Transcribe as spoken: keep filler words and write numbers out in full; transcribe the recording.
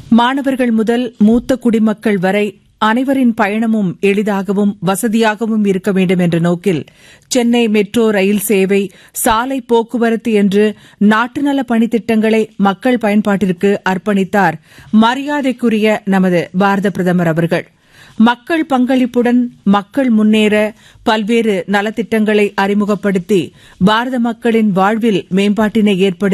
மாணவர்கள் முதல் மூத்த குடிமக்கள் வரை அனைவரின் பயணமும் எளிதாகவும் வசதியாகவும் இருக்க வேண்டும் என்ற நோக்கில் சென்னை மெட்ரோ ரயில் சேவை, சாலை போக்குவரத்து என்று நாட்டு நல பணித்திட்டங்களை மக்கள் பயன்பாட்டிற்கு அர்ப்பணித்தார் மரியாதைக்குரிய நமது பாரத பிரதமர் அவர்கள். மக்கள் பங்களிப்புடன் மக்கள் முன்னேற பல்வேறு நலத்திட்டங்களை அறிமுகப்படுத்தி பாரத மக்களின் வாழ்வில் மேம்பாட்டினை ஏற்படுத்தி